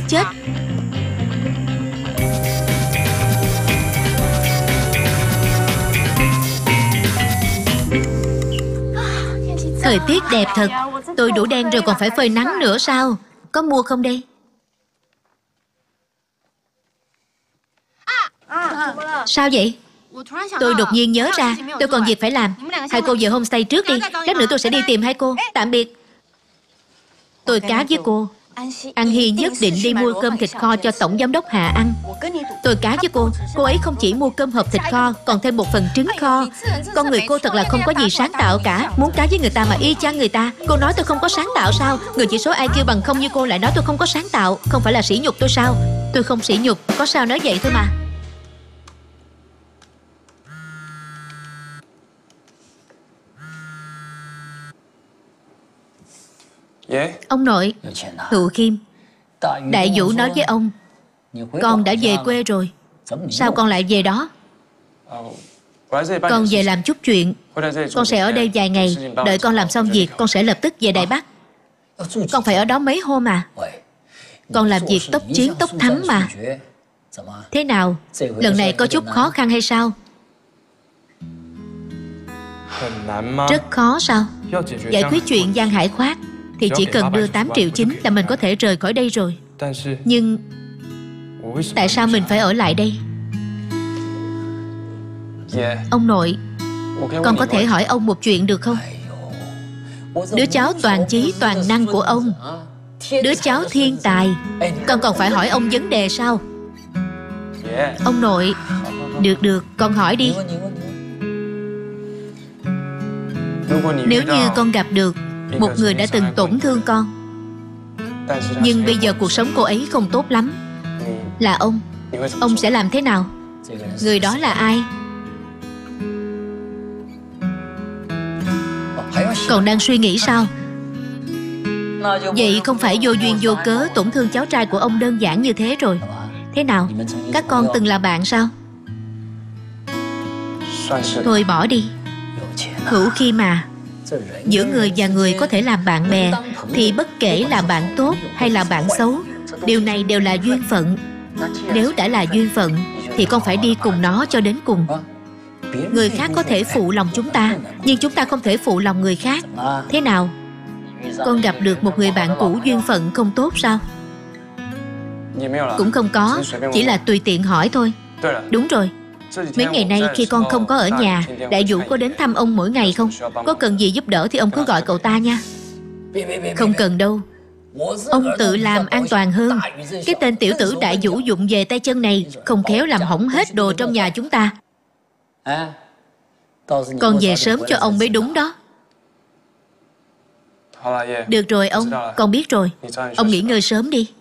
chết. Thời tiết đẹp thật. Tôi đủ đen rồi còn phải phơi nắng nữa sao? Có mua không đây? Sao vậy? Tôi đột nhiên nhớ ra tôi còn việc phải làm. Hai cô về homestay trước đi. Lát nữa tôi sẽ đi tìm hai cô. Tạm biệt. Tôi cá với cô, An Hy nhất định đi mua cơm thịt kho cho tổng giám đốc Hà ăn. Tôi cá với cô ấy không chỉ mua cơm hộp thịt kho, còn thêm một phần trứng kho. Con người cô thật là không có gì sáng tạo cả. Muốn cá với người ta mà y chang người ta. Cô nói tôi không có sáng tạo sao? Người chỉ số IQ bằng không như cô lại nói tôi không có sáng tạo. Không phải là sỉ nhục tôi sao? Tôi không sỉ nhục, có sao nói vậy thôi mà. Ông nội, Hữu Khiêm, Đại Vũ nói với ông, con đã về quê rồi. Sao con lại về đó? Con về làm chút chuyện. Con sẽ ở đây vài ngày. Đợi con làm xong việc, con sẽ lập tức về Đài Bắc. Con phải ở đó mấy hôm à? Con làm việc tốc chiến tốc thắng mà. Thế nào? Lần này có chút khó khăn hay sao? Rất khó sao? Giải quyết chuyện Giang Hải Khoát thì chỉ cần đưa 8 triệu chính là mình có thể rời khỏi đây rồi. Nhưng tại sao mình phải ở lại đây? Ông nội, con có thể hỏi ông một chuyện được không? Đứa cháu toàn trí toàn năng của ông, đứa cháu thiên tài, con còn phải hỏi ông vấn đề sao? Ông nội, được, con hỏi đi. Nếu như con gặp được một người đã từng tổn thương con, nhưng bây giờ cuộc sống cô ấy không tốt lắm, là ông sẽ làm thế nào? Người đó là ai? Còn đang suy nghĩ sao? Vậy không phải vô duyên vô cớ tổn thương cháu trai của ông đơn giản như thế rồi. Thế nào? Các con từng là bạn sao? Thôi bỏ đi. Hữu Khiêm mà, giữa người và người có thể làm bạn bè, thì bất kể là bạn tốt hay là bạn xấu, điều này đều là duyên phận. Nếu đã là duyên phận thì con phải đi cùng nó cho đến cùng. Người khác có thể phụ lòng chúng ta, nhưng chúng ta không thể phụ lòng người khác. Thế nào? Con gặp được một người bạn cũ duyên phận không tốt sao? Cũng không có, chỉ là tùy tiện hỏi thôi. Đúng rồi. Mấy ngày nay khi con không có ở nhà, Đại Vũ có đến thăm ông mỗi ngày không? Có cần gì giúp đỡ thì ông cứ gọi cậu ta nha. Không cần đâu. Ông tự làm an toàn hơn. Cái tên tiểu tử Đại Vũ dụng về tay chân này không khéo làm hỏng hết đồ trong nhà chúng ta. Con về sớm cho ông mới đúng đó. Được rồi ông, con biết rồi. Ông nghỉ ngơi sớm đi.